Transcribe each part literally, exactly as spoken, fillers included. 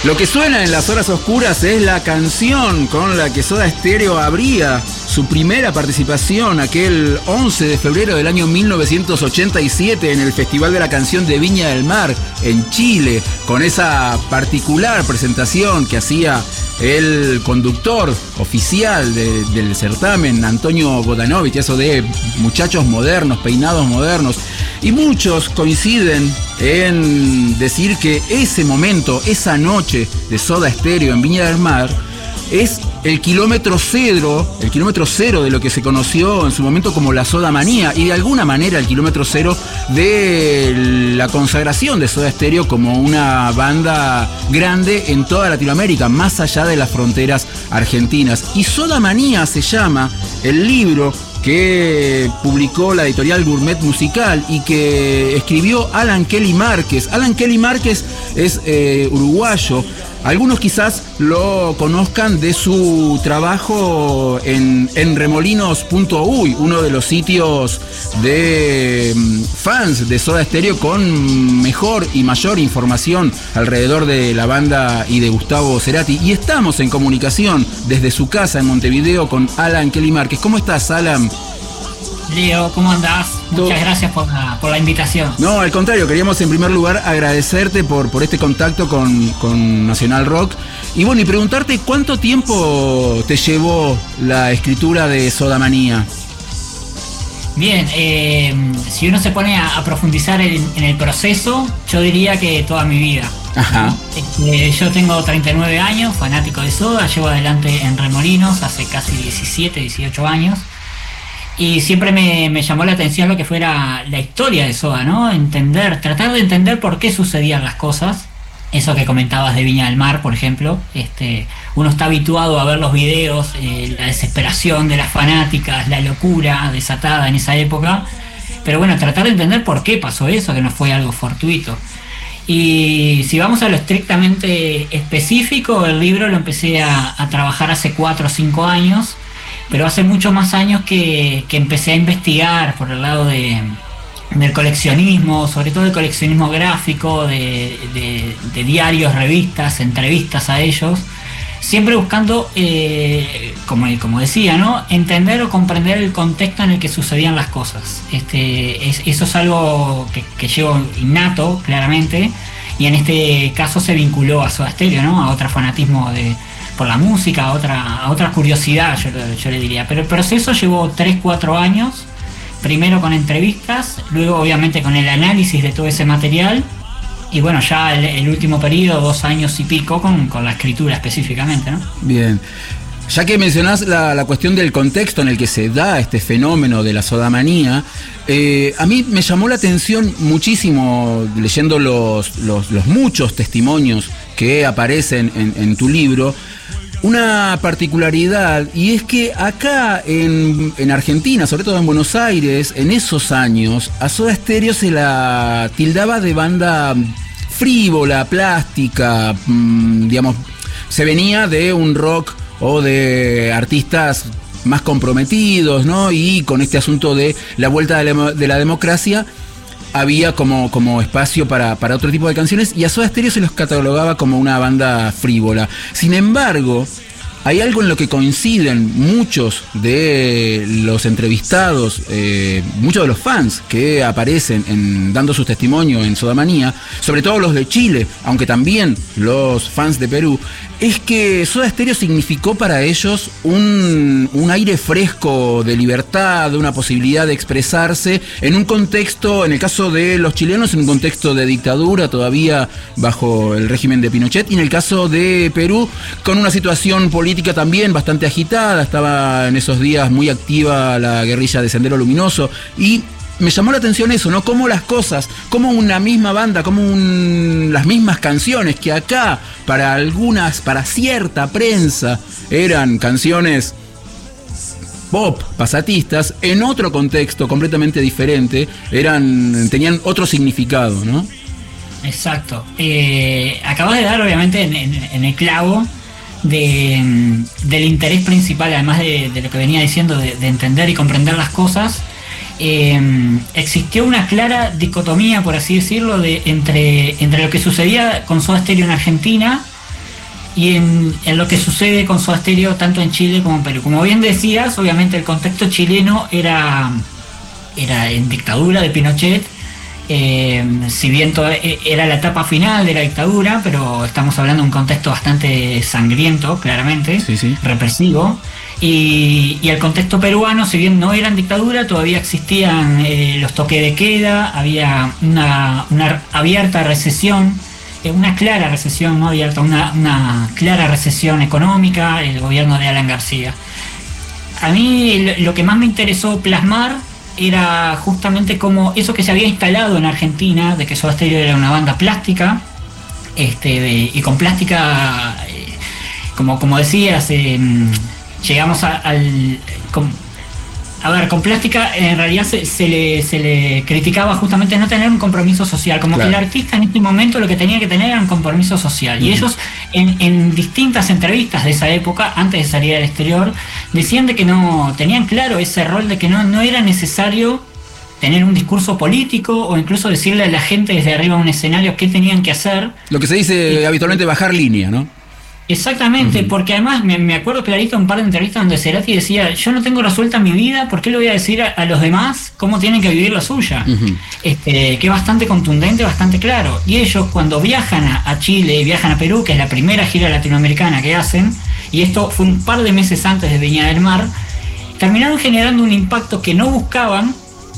Lo que suena en las horas oscuras es la canción con la que Soda Stereo abría su primera participación aquel once de febrero del año mil novecientos ochenta y siete en el Festival de la Canción de Viña del Mar en Chile, con esa particular presentación que hacía el conductor oficial de, del certamen, Antonio Bodanovich, eso de muchachos modernos, peinados modernos. Y muchos coinciden en decir que ese momento, esa noche de Soda Stereo en Viña del Mar, es el kilómetro cero, el kilómetro cero de lo que se conoció en su momento como la Soda Manía, y de alguna manera el kilómetro cero de la consagración de Soda Stereo como una banda grande en toda Latinoamérica, más allá de las fronteras argentinas. Y Soda Manía se llama el libro que publicó la editorial Gourmet Musical y que escribió Alan Kelly Márquez. Alan Kelly Márquez es eh, uruguayo. Algunos quizás lo conozcan de su trabajo en, en remolinos punto uy, uno de los sitios de fans de Soda Stereo con mejor y mayor información alrededor de la banda y de Gustavo Cerati. Y estamos en comunicación desde su casa en Montevideo con Alan Kelly Márquez. ¿Cómo estás, Alan? Leo, ¿cómo andás? Muchas gracias por la, por la invitación. No, al contrario, queríamos en primer lugar agradecerte por, por este contacto con, con Nacional Rock. Y bueno, y preguntarte cuánto tiempo te llevó la escritura de Soda Manía. Bien, eh, si uno se pone a, a profundizar en, en el proceso, yo diría que toda mi vida. Ajá. Eh, yo tengo treinta y nueve años, fanático de Soda, llevo adelante en Remolinos hace casi diecisiete, dieciocho años. Y siempre me, me llamó la atención lo que fuera la historia de Soda, ¿no? Entender, tratar de entender por qué sucedían las cosas. Eso que comentabas de Viña del Mar, por ejemplo. Este, uno está habituado a ver los videos, eh, la desesperación de las fanáticas, la locura desatada en esa época. Pero bueno, tratar de entender por qué pasó eso, que no fue algo fortuito. Y si vamos a lo estrictamente específico, el libro lo empecé a, a trabajar hace cuatro o cinco años. Pero hace muchos más años que, que empecé a investigar por el lado de, del coleccionismo, sobre todo el coleccionismo gráfico, de, de, de diarios, revistas, entrevistas a ellos, siempre buscando, eh, como, como decía, ¿no?, entender o comprender el contexto en el que sucedían las cosas. Este, es, eso es algo que, que llevo innato, claramente, y en este caso se vinculó a Soda Stereo, ¿no?, a otro fanatismo de... por la música, a otra, a otra curiosidad, yo, yo le diría. Pero el proceso llevó tres cuatro años, primero con entrevistas, luego obviamente con el análisis de todo ese material, y bueno, ya el, el último periodo, dos años y pico, con, con la escritura específicamente, ¿no? Bien. Ya que mencionás la, la cuestión del contexto en el que se da este fenómeno de la sodamanía, eh, a mí me llamó la atención muchísimo, leyendo los, los, los muchos testimonios que aparecen en, en tu libro, una particularidad, y es que acá en, en Argentina, sobre todo en Buenos Aires, en esos años, a Soda Stereo se la tildaba de banda frívola, plástica, mmm, digamos, se venía de un rock o de artistas más comprometidos, ¿no? Y con este asunto de la vuelta de la, de la democracia, había como, como espacio para, para otro tipo de canciones, y a Soda Stereo se los catalogaba como una banda frívola. Sin embargo, hay algo en lo que coinciden muchos de los entrevistados, eh, muchos de los fans que aparecen en, dando sus testimonios en Sodamanía, sobre todo los de Chile, aunque también los fans de Perú, es que Soda Stereo significó para ellos un, un aire fresco de libertad, de una posibilidad de expresarse en un contexto, en el caso de los chilenos, en un contexto de dictadura todavía bajo el régimen de Pinochet, y en el caso de Perú, con una situación política también bastante agitada. Estaba en esos días muy activa la guerrilla de Sendero Luminoso, y me llamó la atención eso, ¿no? Cómo las cosas, como una misma banda, como un, las mismas canciones que acá, para algunas, para cierta prensa, eran canciones pop, pasatistas, en otro contexto completamente diferente, eran, tenían otro significado, ¿no? Exacto. Eh, acabas de dar, obviamente, en, en, en el clavo de, del interés principal, además de, de lo que venía diciendo, de, de entender y comprender las cosas. Eh, existió una clara dicotomía, por así decirlo, de entre, entre lo que sucedía con Soda Stereo en Argentina y en, en lo que sucede con Soda Stereo tanto en Chile como en Perú. Como bien decías, obviamente el contexto chileno era, era en dictadura de Pinochet. Eh, si bien todo, era la etapa final de la dictadura, pero estamos hablando de un contexto bastante sangriento, claramente, sí, sí. represivo. Y, y el contexto peruano, si bien no era en dictadura, todavía existían eh, los toques de queda, había una, una abierta recesión, eh, una clara recesión, no abierta, una, una clara recesión económica, el gobierno de Alan García. A mí lo, lo que más me interesó plasmar era justamente como eso que se había instalado en Argentina, de que Soda Stereo era una banda plástica, este, de, y con plástica, eh, como, como decías, eh, llegamos a, al... Con, a ver, con plástica en realidad se, se, le, se le criticaba justamente no tener un compromiso social, como claro. que el artista en este momento lo que tenía que tener era un compromiso social. Uh-huh. Y ellos en, en distintas entrevistas de esa época, antes de salir al exterior, decían de que no tenían claro ese rol de que no, no era necesario tener un discurso político o incluso decirle a la gente desde arriba de un escenario qué tenían que hacer. Lo que se dice eh, habitualmente bajar línea, ¿no? Exactamente, uh-huh. porque además me, me acuerdo clarito un par de entrevistas donde Cerati decía, yo no tengo resuelta mi vida, ¿por qué le voy a decir a, a los demás cómo tienen que vivir la suya? Uh-huh. Este, que es bastante contundente, bastante claro. Y ellos cuando viajan a, a Chile, viajan a Perú, que es la primera gira latinoamericana que hacen, y esto fue un par de meses antes de Viña del Mar, terminaron generando un impacto que no buscaban,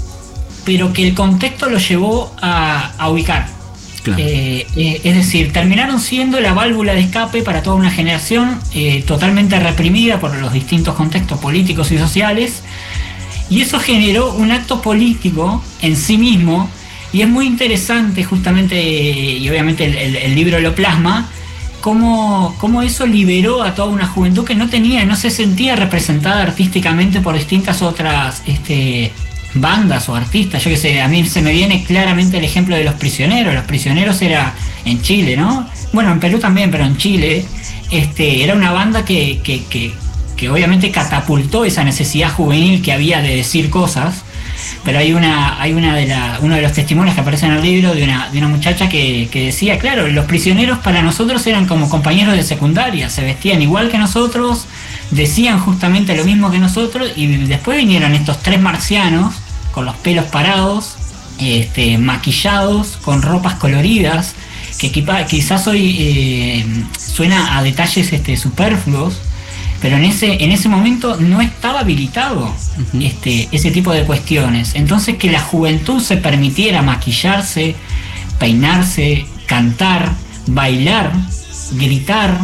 pero que el contexto los llevó a, a ubicar. Claro. Eh, eh, es decir, terminaron siendo la válvula de escape para toda una generación eh, totalmente reprimida por los distintos contextos políticos y sociales, y eso generó un acto político en sí mismo, y es muy interesante justamente, y obviamente el, el, el libro lo plasma, cómo, cómo eso liberó a toda una juventud que no tenía, no se sentía representada artísticamente por distintas otras este, bandas o artistas. Yo que sé, a mí se me viene claramente el ejemplo de Los Prisioneros. Los Prisioneros era en Chile, ¿no? Bueno, en Perú también, pero en Chile este, era una banda que, que, que, que obviamente catapultó esa necesidad juvenil que había de decir cosas. Pero hay una, hay una de la, uno de los testimonios que aparece en el libro de una, de una muchacha que, que decía, claro, los prisioneros para nosotros eran como compañeros de secundaria, se vestían igual que nosotros, decían justamente lo mismo que nosotros, y después vinieron estos tres marcianos con los pelos parados, este, maquillados, con ropas coloridas, que quizás hoy eh, suena a detalles este, superfluos, pero en ese en ese momento no estaba habilitado uh-huh. este ese tipo de cuestiones. Entonces, que la juventud se permitiera maquillarse, peinarse, cantar, bailar, gritar,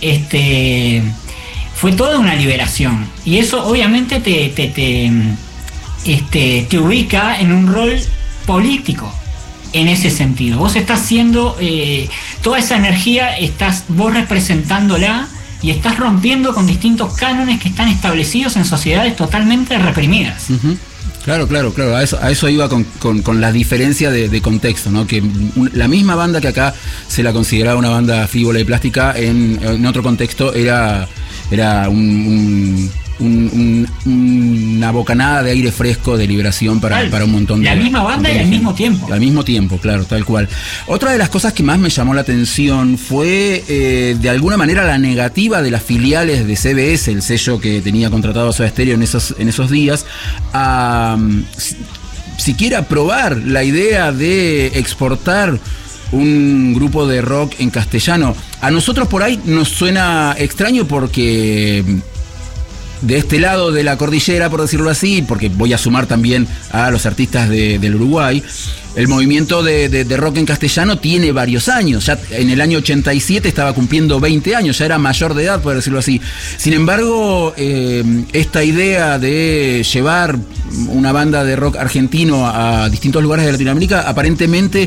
este fue toda una liberación, y eso obviamente te te, te este te ubica en un rol político. En ese sentido, vos estás siendo eh, toda esa energía, estás vos representándola y estás rompiendo con distintos cánones que están establecidos en sociedades totalmente reprimidas. Uh-huh. Claro, claro, claro. A eso, a eso iba con, con, con la diferencia de, de contexto, ¿no? Que un, la misma banda que acá se la consideraba una banda frívola y plástica, en, en otro contexto era, era un, un, un, un, una bocanada de aire fresco, de liberación para, Tal, para un montón de... La misma banda y al mismo tiempo. Al mismo tiempo, claro, tal cual. Otra de las cosas que más me llamó la atención fue, eh, de alguna manera, la negativa de las filiales de C B S, el sello que tenía contratado a Soda Stereo en esos, en esos días, a um, si, siquiera probar la idea de exportar un grupo de rock en castellano. A nosotros por ahí nos suena extraño porque... de este lado de la cordillera, por decirlo así, porque voy a sumar también a los artistas de, del Uruguay, el movimiento de, de, de rock en castellano tiene varios años. Ya en el año ochenta y siete estaba cumpliendo veinte años, ya era mayor de edad, por decirlo así. Sin embargo, eh, esta idea de llevar una banda de rock argentino a distintos lugares de Latinoamérica aparentemente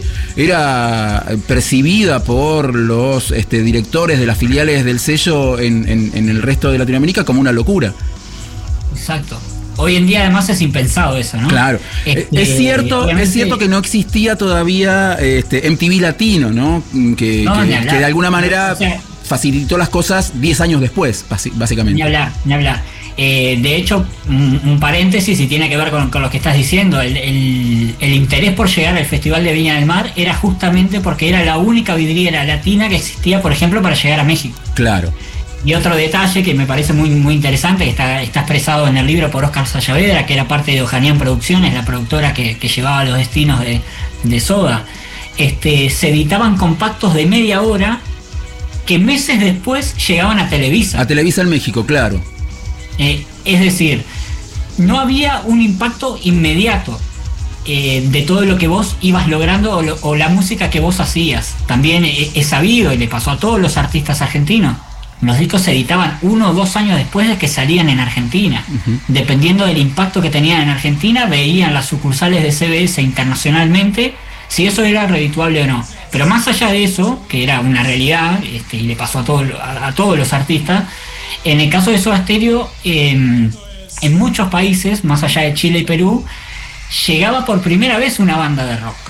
era percibida por los este, directores de las filiales del sello en, en, en el resto de Latinoamérica como una locura. Exacto. Hoy en día además es impensado eso, ¿no? Claro. Este, es cierto, obviamente... es cierto que no existía todavía este, M T V Latino, ¿no? Que, no, que, que de alguna manera o sea, facilitó las cosas diez años después, básicamente. Ni hablar, ni hablar. Eh, de hecho, un, un paréntesis y tiene que ver con, con lo que estás diciendo, el, el, el interés por llegar al Festival de Viña del Mar era justamente porque era la única vidriera latina que existía, por ejemplo, para llegar a México. Claro. Y otro detalle que me parece muy, muy interesante, que está, está expresado en el libro por Óscar Sayavedra, que era parte de Ojanian Producciones, la productora que, que llevaba los destinos de, de Soda. Este, se editaban compactos de media hora que meses después llegaban a Televisa. A Televisa en México, claro. Eh, es decir, no había un impacto inmediato eh, de todo lo que vos ibas logrando o, lo, o la música que vos hacías. También he, he sabido, y le pasó a todos los artistas argentinos, los discos se editaban uno o dos años después de que salían en Argentina. Uh-huh. Dependiendo del impacto que tenían en Argentina, veían las sucursales de C B S internacionalmente si eso era redituable o no. Pero más allá de eso, que era una realidad, este, y le pasó a, todo, a, a todos los artistas, en el caso de Soda Stereo, eh, en muchos países, más allá de Chile y Perú, llegaba por primera vez una banda de rock.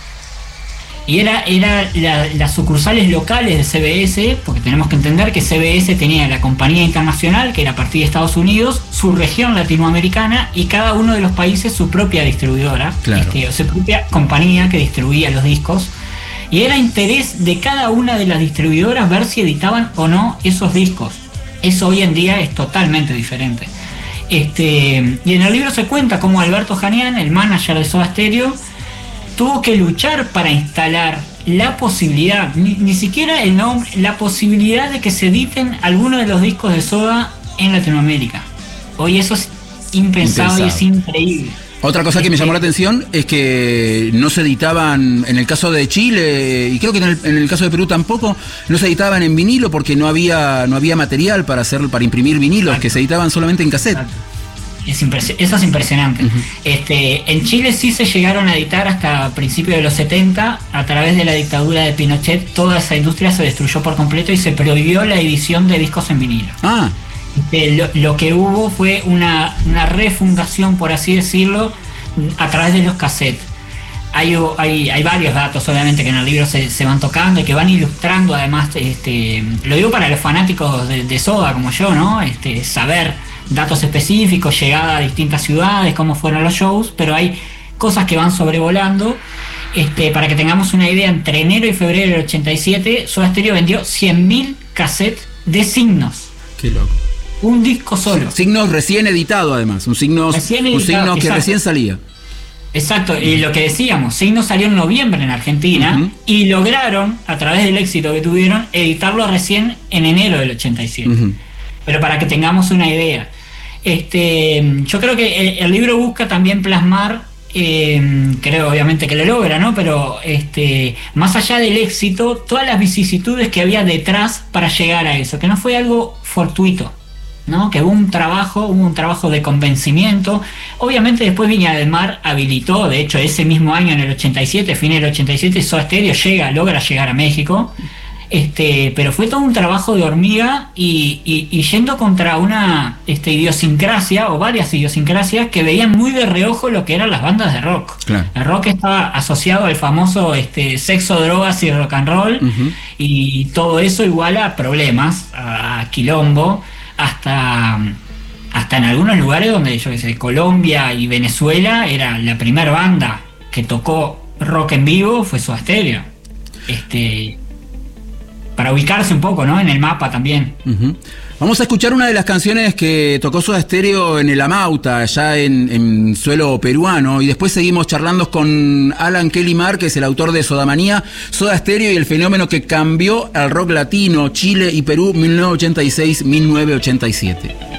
Y era, era la, las sucursales locales de C B S, porque tenemos que entender que C B S tenía la compañía internacional, que era a partir de Estados Unidos, su región latinoamericana y cada uno de los países su propia distribuidora, claro. este, su propia compañía que distribuía los discos. Y era interés de cada una de las distribuidoras ver si editaban o no esos discos. Eso hoy en día es totalmente diferente. Este, y en el libro se cuenta cómo Alberto Ojanian, el manager de Soda Stereo, tuvo que luchar para instalar la posibilidad, ni, ni siquiera el nombre, la posibilidad de que se editen algunos de los discos de Soda en Latinoamérica. Hoy eso es impensado, impensado. Y es increíble. Otra cosa que me llamó la atención es que no se editaban, en el caso de Chile, y creo que en el, en el caso de Perú tampoco, no se editaban en vinilo porque no había no había material para hacer para imprimir vinilos. Exacto. Que se editaban solamente en cassette. Exacto. Es impres- eso es impresionante. Uh-huh. Este, en Chile sí se llegaron a editar hasta principios de los setenta, a través de la dictadura de Pinochet, toda esa industria se destruyó por completo y se prohibió la edición de discos en vinilo. Ah. Este, lo, lo que hubo fue una, una refundación, por así decirlo, a través de los cassettes. Hay, hay, hay varios datos, obviamente, que en el libro se, se van tocando y que van ilustrando, además, este, lo digo para los fanáticos de, de Soda como yo, ¿no? Este, saber datos específicos, llegada a distintas ciudades, cómo fueron los shows, pero hay cosas que van sobrevolando. Este, para que tengamos una idea, entre enero y febrero del ochenta y siete, Soda Stereo vendió cien mil cassettes de Signos. Qué loco. Un disco solo. Signos recién editado, además. Un Signos, recién editado, un Signos que exacto. Recién salía. Exacto, y lo que decíamos, Signos salió en noviembre en Argentina, uh-huh. y lograron, a través del éxito que tuvieron, editarlo recién en enero del ochenta y siete. Uh-huh. Pero para que tengamos una idea, este, yo creo que el, el libro busca también plasmar, eh, creo obviamente que lo logra, ¿no? Pero este, más allá del éxito, todas las vicisitudes que había detrás para llegar a eso, que no fue algo fortuito, ¿no? Que hubo un trabajo, hubo un trabajo de convencimiento. Obviamente después Viña del Mar habilitó, de hecho ese mismo año, en el ochenta y siete, fin del ochenta y siete, Soda Stereo llega, logra llegar a México. Este, pero fue todo un trabajo de hormiga y, y, y yendo contra una este, idiosincrasia o varias idiosincrasias que veían muy de reojo lo que eran las bandas de rock. Claro. El rock estaba asociado al famoso este, sexo, drogas y rock and roll, uh-huh. y todo eso igual a problemas, a, a quilombo, hasta, hasta en algunos lugares donde yo que sé, Colombia y Venezuela era la primera banda que tocó rock en vivo, fue Soda Stereo. Este... para ubicarse un poco, ¿no? En el mapa también. Uh-huh. Vamos a escuchar una de las canciones que tocó Soda Stereo en el Amauta, allá en, en suelo peruano, y después seguimos charlando con Alan Kelly Marr, que es el autor de Sodamanía, Soda Stereo y el fenómeno que cambió al rock latino, Chile y Perú, mil novecientos ochenta y seis a mil novecientos ochenta y siete.